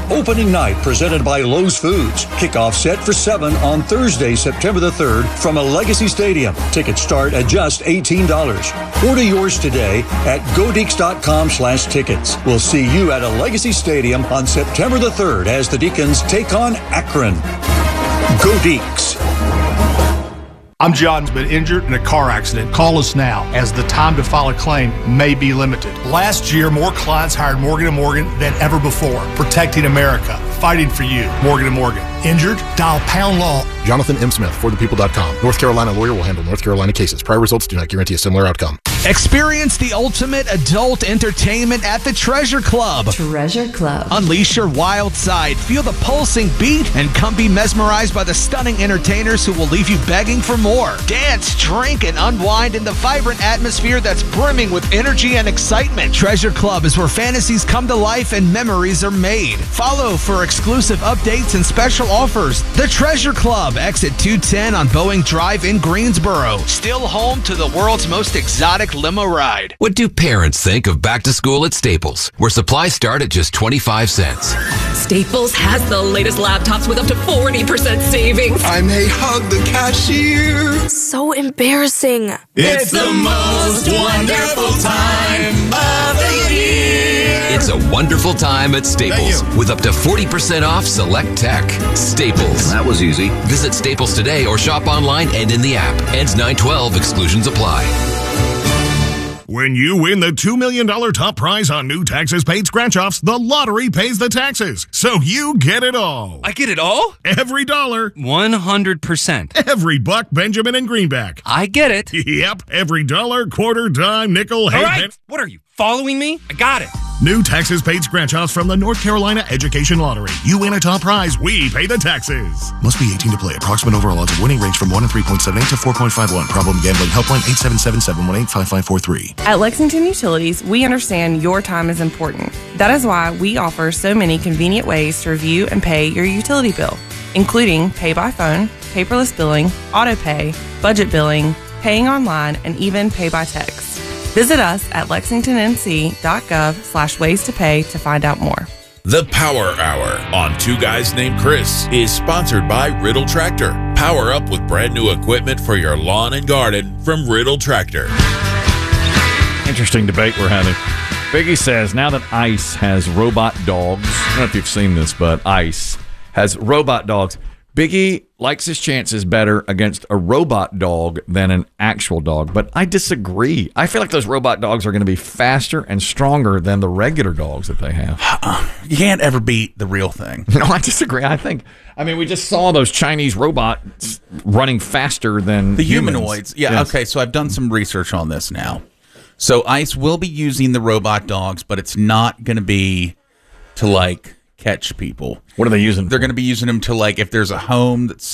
opening night presented by Lowe's Foods. Kickoff set for 7 on Thursday, September the 3rd from a Legacy Stadium. Tickets start at just $18. Order yours today at godeeks.com/tickets. We'll see you at a Legacy Stadium on September the 3rd as the Deacons take on Akron. Go Deeks. I'm John, been injured in a car accident. Call us now, as the time to file a claim may be limited. Last year, more clients hired Morgan & Morgan than ever before. Protecting America. Fighting for you. Morgan & Morgan. Injured? Dial pound law. Jonathan M. Smith, forthepeople.com. North Carolina lawyer will handle North Carolina cases. Prior results do not guarantee a similar outcome. Experience the ultimate adult entertainment at the Treasure Club. Treasure Club. Unleash your wild side, feel the pulsing beat, and come be mesmerized by the stunning entertainers who will leave you begging for more. Dance, drink, and unwind in the vibrant atmosphere that's brimming with energy and excitement. Treasure Club is where fantasies come to life and memories are made. Follow for exclusive updates and special offers. The Treasure Club, exit 210 on Boeing Drive in Greensboro. Still home to the world's most exotic limo ride. What do parents think of back to school at Staples, where supplies start at just 25 cents? Staples has the latest laptops with up to 40% savings. I may hug the cashier. So embarrassing. It's the most wonderful time of the year. It's a wonderful time at Staples with up to 40% off select tech. Staples. That was easy. Visit Staples today or shop online and in the app. Ends 9/12. Exclusions apply. When you win the $2 million top prize on new taxes paid scratch-offs, the lottery pays the taxes. So you get it all. I get it all? Every dollar. 100%. Every buck, Benjamin, and Greenback. I get it. Yep. Every dollar, quarter, dime, nickel, all right. What are you, following me? I got it. New taxes paid scratch-offs from the North Carolina Education Lottery. You win a top prize, we pay the taxes. Must be 18 to play. Approximate overall odds of winning range from 1 in 3.78 to 4.51. Problem gambling. Helpline 877-718-5543. At Lexington Utilities, we understand your time is important. That is why we offer so many convenient ways to review and pay your utility bill, including pay by phone, paperless billing, auto pay, budget billing, paying online, and even pay by text. Visit us at lexingtonnc.gov/ways to pay to find out more. The Power Hour on Two Guys Named Chris is sponsored by Riddle Tractor. Power up with brand new equipment for your lawn and garden from Riddle Tractor. Interesting debate we're having. Biggie says now that ICE has robot dogs, I don't know if you've seen this, but ICE has robot dogs. Biggie likes his chances better against a robot dog than an actual dog, but I disagree. I feel like those robot dogs are going to be faster and stronger than the regular dogs that they have. You can't ever beat the real thing. No, I disagree. I mean, we just saw those Chinese robots running faster than the humans. Humanoids. Yeah, yes. Okay, so I've done some research on this now. So ICE will be using the robot dogs, but it's not going to be to, like, catch people. What are they using? They're going to be using them to, like, if there's a home that's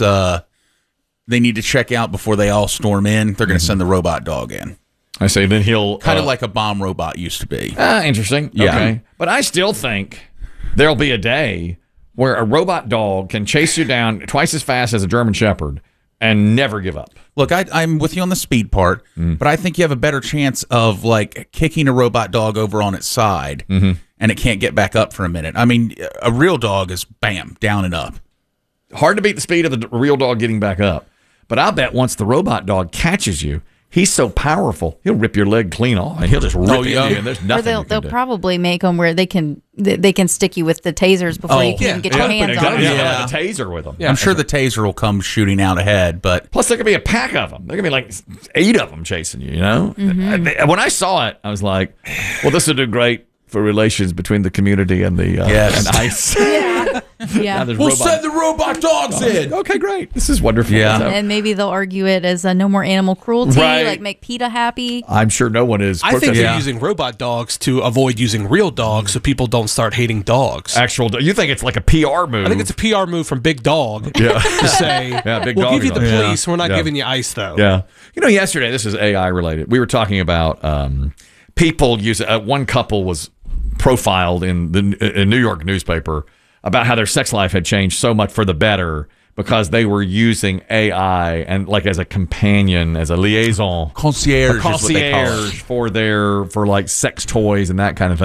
they need to check out before they all storm in, they're going to send the robot dog in. I say then he'll kind of like a bomb robot used to be. Interesting. Yeah. Okay. But I still think there'll be a day where a robot dog can chase you down twice as fast as a German Shepherd and never give up. Look, I'm with you on the speed part, but I think you have a better chance of, like, kicking a robot dog over on its side and it can't get back up for a minute. I mean, a real dog is, bam, down and up. Hard to beat the speed of the real dog getting back up. But I'll bet once the robot dog catches you, he's so powerful, he'll rip your leg clean off, and he'll just rip you, and there's nothing Or they'll probably make them where they can stick you with the tasers before you can even get your hands on them. Yeah, a taser with them. Yeah, I'm sure the taser will come shooting out ahead, but plus there could be a pack of them. There could be like 8 of them chasing you. You know, when I saw it, I was like, "Well, this would do great for relations between the community and the and ICE." Yeah. We'll send the robot dogs in. Okay, great. This is wonderful. Yeah. And maybe they'll argue it as no more animal cruelty, Right. like make PETA happy. I'm sure no one is. I think they're using robot dogs to avoid using real dogs so people don't start hating dogs. You think it's like a PR move? I think it's a PR move from Big Dog to say, Big we'll dog give you the dog. police, we're not giving you ICE, though. Yeah. You know, yesterday, this is AI related. We were talking about people using, one couple was profiled in a New York newspaper about how their sex life had changed so much for the better because they were using AI and like as a companion, as a liaison, concierge for like sex toys and that kind of thing.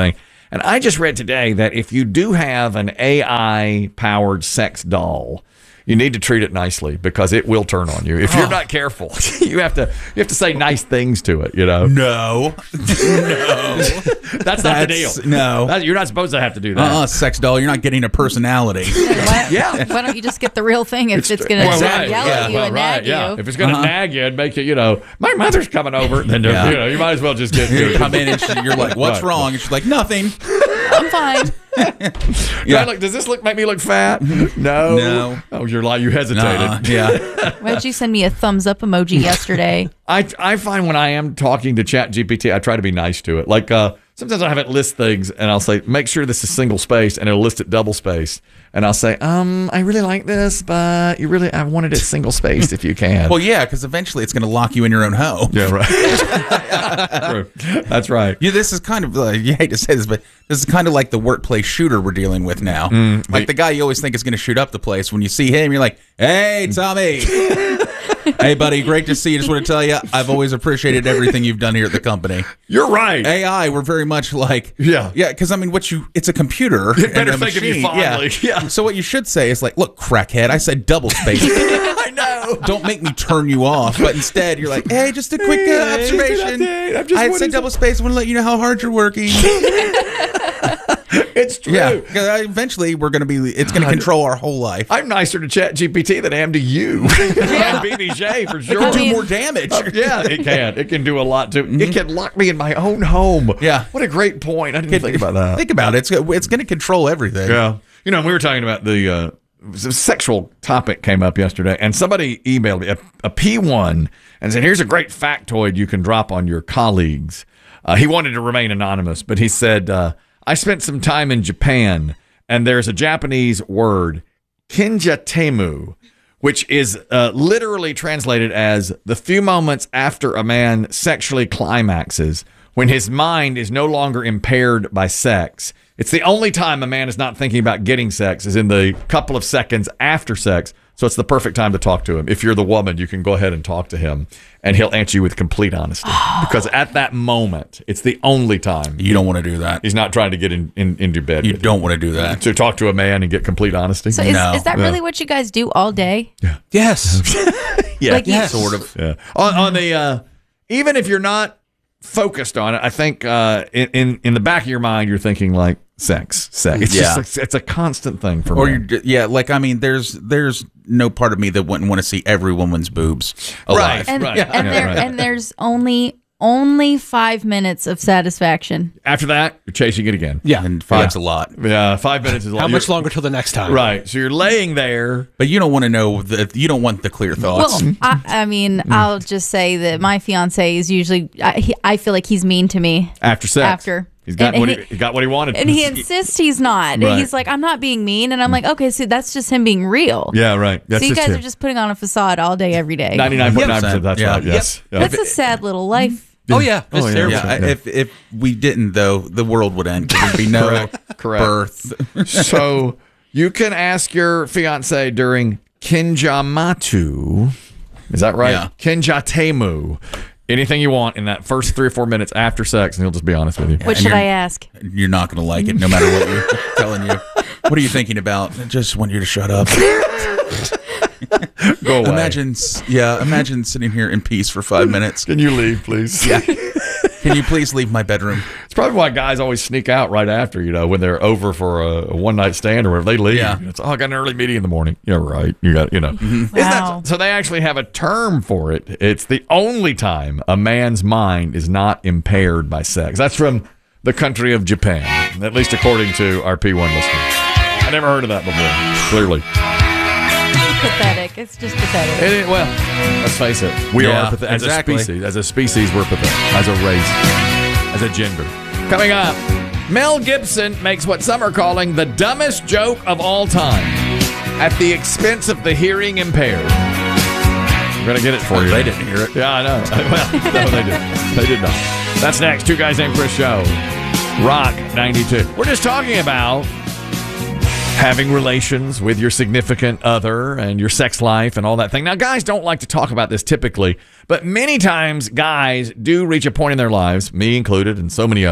And I just read today that if you do have an AI-powered sex doll, you need to treat it nicely because it will turn on you. If you're not careful, you have to say nice things to it, No. No. That's not the deal. No. You're not supposed to have to do that. Sex doll, you're not getting a personality. Yeah. Why don't you just get the real thing if it's going to yell at you and nag you? If it's going to nag you and make you, my mother's coming over, then you might as well just get You come in and you're like, what's wrong? And she's like, nothing. I'm fine. Does this make me look fat? No. Oh, you're lying. You hesitated. Yeah. Why did you send me a thumbs up emoji yesterday? I find when I am talking to ChatGPT, I try to be nice to it. Like sometimes I have it list things, and I'll say, make sure this is single space, and it'll list it double space. And I'll say, I really like this, but I wanted it single spaced if you can. Well, yeah, because eventually it's going to lock you in your own home. Yeah, right. True. That's right. Yeah, this is kind of, you hate to say this, but this is kind of like the workplace shooter we're dealing with now. Like the guy you always think is going to shoot up the place. When you see him, you're like, hey, Tommy. Hey, buddy, great to see you. Just want to tell you, I've always appreciated everything you've done here at the company. You're right. AI, we're very much like, yeah, because I mean, it's a computer. It better and a think of you machine. fondly. Yeah. So what you should say is like, look, crackhead, I said double space. I know. Don't make me turn you off. But instead, you're like, hey, just a quick observation. I'd say double space. I want to let you know how hard you're working. It's true. Yeah, because eventually it's going to control our whole life. I'm nicer to ChatGPT than I am to you. And BBJ for sure. It can do more damage. Yeah, it can. It can do a lot too. It can lock me in my own home. Yeah. What a great point. I didn't think about that. Think about it. It's going to control everything. Yeah. We were talking about the sexual topic came up yesterday, and somebody emailed me a P1 and said, here's a great factoid you can drop on your colleagues. He wanted to remain anonymous, but he said, I spent some time in Japan, and there's a Japanese word, kinjatemu, which is literally translated as the few moments after a man sexually climaxes, when his mind is no longer impaired by sex. It's the only time a man is not thinking about getting sex is in the couple of seconds after sex. So it's the perfect time to talk to him. If you're the woman, you can go ahead and talk to him, and he'll answer you with complete honesty. Because at that moment, it's the only time. You don't want to do that. He's not trying to get into bed. You don't want to do that. To talk to a man and get complete honesty. So is that really what you guys do all day? Yeah. Yes. Yeah. Like yes. Sort of. Yeah. On the even if you're not focused on it, I think in the back of your mind, you're thinking like sex. It's just it's a constant thing for me. There's no part of me that wouldn't want to see every woman's boobs alive. Right. And there's only 5 minutes of satisfaction. After that, you're chasing it again. Yeah, and five's a lot. Yeah, 5 minutes is a lot. How much longer till the next time? Right. So you're laying there, but you don't want to know you don't want the clear thoughts. Well, I mean, I'll just say that my fiance is usually. I feel like he's mean to me after sex. He's got he got what he wanted, and he insists he's not. Right. He's like, I'm not being mean, and I'm like, okay, so that's just him being real. Yeah, right. That's so you guys are just putting on a facade all day, every day. 99.9%. That's right. Yes. Yep. That's a sad little life. Oh yeah, it's terrible. Yeah. If we didn't, though, the world would end. There'd be no birth. So you can ask your fiance during Kinjamatu. Is that right? Yeah. Kinjatemu. Anything you want in that first 3 or 4 minutes after sex, and he'll just be honest with you. What should I ask? You're not going to like it, no matter what we're telling you. What are you thinking about? I just want you to shut up. Go away. Imagine sitting here in peace for 5 minutes. Can you leave, please? Yeah. Can you please leave my bedroom? It's probably why guys always sneak out right after, when they're over for a one-night stand or whatever. They leave. Yeah. It's, I got an early meeting in the morning. Yeah, right. You got, Mm-hmm. Wow. So they actually have a term for it. It's the only time a man's mind is not impaired by sex. That's from the country of Japan, at least according to our P1 listeners. I never heard of that before, clearly. Pathetic. It's just pathetic. Well, let's face it. We are pathetic. As a species, we're pathetic. As a race. As a gender. Coming up, Mel Gibson makes what some are calling the dumbest joke of all time at the expense of the hearing impaired. We're going to get it for you. They didn't hear it. Yeah, I know. Well, no, they didn't. They did not. That's next. Two Guys Named Chris show. Rock 92. We're just talking about having relations with your significant other and your sex life and all that thing. Now, guys don't like to talk about this typically, but many times guys do reach a point in their lives, me included and so many others,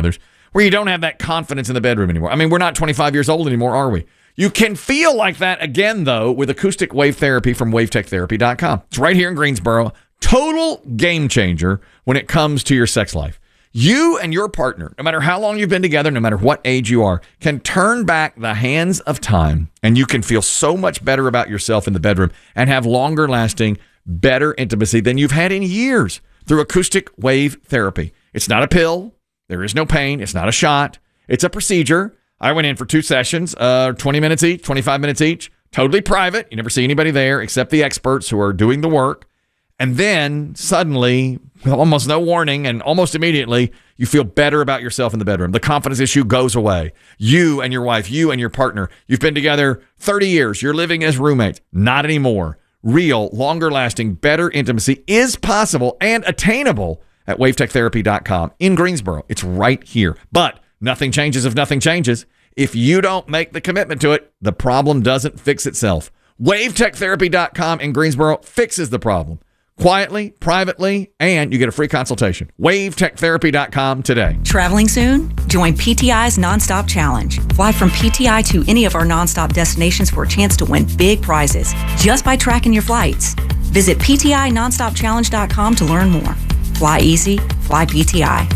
where you don't have that confidence in the bedroom anymore. I mean, we're not 25 years old anymore, are we? You can feel like that again, though, with acoustic wave therapy from wavetectherapy.com. It's right here in Greensboro. Total game changer when it comes to your sex life. You and your partner, no matter how long you've been together, no matter what age you are, can turn back the hands of time, and you can feel so much better about yourself in the bedroom and have longer lasting, better intimacy than you've had in years through acoustic wave therapy. It's not a pill. There is no pain. It's not a shot. It's a procedure. I went in for 2 sessions, 20 minutes each, 25 minutes each, totally private. You never see anybody there except the experts who are doing the work. And then suddenly, almost no warning, and almost immediately, you feel better about yourself in the bedroom. The confidence issue goes away. You and your wife, you and your partner, you've been together 30 years. You're living as roommates. Not anymore. Real, longer-lasting, better intimacy is possible and attainable at wavetectherapy.com in Greensboro. It's right here. But nothing changes if nothing changes. If you don't make the commitment to it, the problem doesn't fix itself. wavetectherapy.com in Greensboro fixes the problem. Quietly, privately, and you get a free consultation. wavetectherapy.com today. Traveling soon? Join PTI's Nonstop Challenge. Fly from PTI to any of our nonstop destinations for a chance to win big prizes just by tracking your flights. Visit PTINonstopChallenge.com to learn more. Fly easy, fly PTI.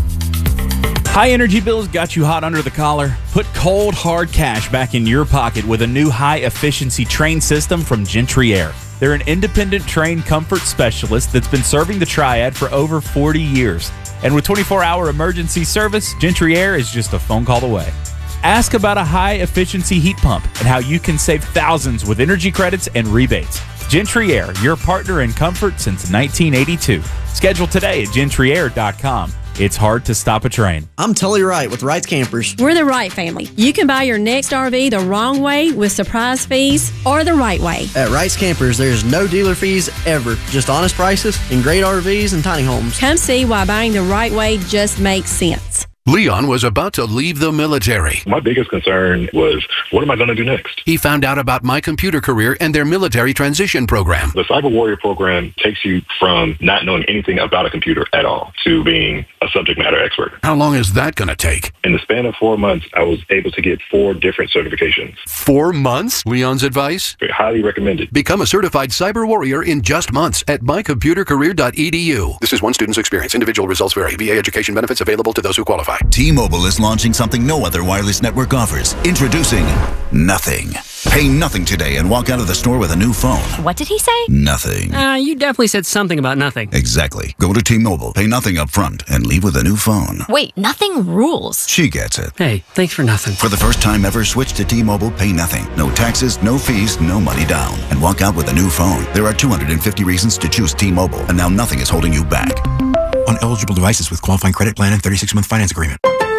High energy bills got you hot under the collar? Put cold, hard cash back in your pocket with a new high-efficiency train system from Gentry Air. They're an independent train comfort specialist that's been serving the Triad for over 40 years. And with 24-hour emergency service, Gentry Air is just a phone call away. Ask about a high-efficiency heat pump and how you can save thousands with energy credits and rebates. Gentry Air, your partner in comfort since 1982. Schedule today at gentryair.com. It's hard to stop a train. I'm Tully Wright with Wright's Campers. We're the Wright family. You can buy your next RV the wrong way with surprise fees or the right way. At Wright's Campers, there's no dealer fees ever. Just honest prices and great RVs and tiny homes. Come see why buying the right way just makes sense. Leon was about to leave the military. My biggest concern was, what am I going to do next? He found out about My Computer Career and their military transition program. The Cyber Warrior program takes you from not knowing anything about a computer at all to being a subject matter expert. How long is that going to take? In the span of 4 months, I was able to get 4 different certifications. 4 months? Leon's advice? Highly recommended. Become a certified Cyber Warrior in just months at mycomputercareer.edu. This is one student's experience. Individual results vary. VA education benefits available to those who qualify. T-Mobile is launching something no other wireless network offers. Introducing Nothing. Pay nothing today and walk out of the store with a new phone. What did he say? Nothing. You definitely said something about nothing. Exactly. Go to T-Mobile, pay nothing up front, and leave with a new phone. Wait, nothing rules. She gets it. Hey, thanks for nothing. For the first time ever, switch to T-Mobile, pay nothing. No taxes, no fees, no money down. And walk out with a new phone. There are 250 reasons to choose T-Mobile, and now nothing is holding you back. On eligible devices with qualifying credit plan and 36-month finance agreement.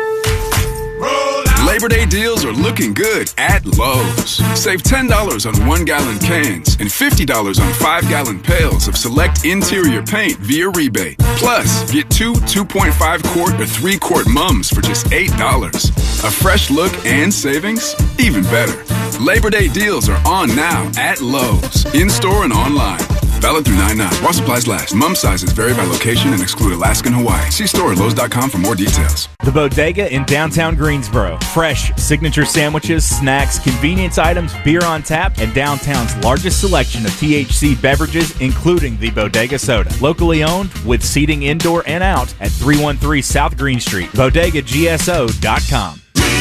Labor Day deals are looking good at Lowe's. Save $10 on 1-gallon cans and $50 on 5-gallon pails of select interior paint via rebate. Plus, get 2 2.5-quart or 3-quart mums for just $8. A fresh look and savings? Even better. Labor Day deals are on now at Lowe's, in-store and online. Valid through 9/9. While supplies last. Mum sizes vary by location and exclude Alaska and Hawaii. See store at Lowe's.com for more details. The Bodega in downtown Greensboro. Fresh signature sandwiches, snacks, convenience items, beer on tap, and downtown's largest selection of THC beverages, including the Bodega Soda. Locally owned with seating indoor and out at 313 South Green Street. BodegaGSO.com.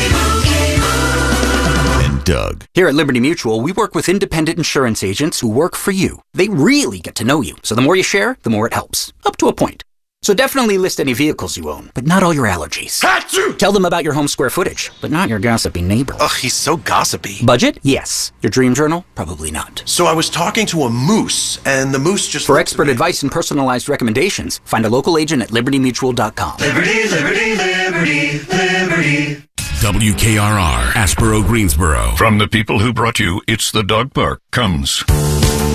Doug. Here at Liberty Mutual, we work with independent insurance agents who work for you. They really get to know you, so the more you share, the more it helps. Up to a point. So definitely list any vehicles you own, but not all your allergies. Achoo! Tell them about your home square footage, but not your gossipy neighbor. Ugh, he's so gossipy. Budget? Yes. Your dream journal? Probably not. So I was talking to a moose, and the moose just... For expert advice and personalized recommendations, find a local agent at libertymutual.com. Liberty, liberty, liberty, liberty. WKRR, Aspero, Greensboro. From the people who brought you It's the Dog Park comes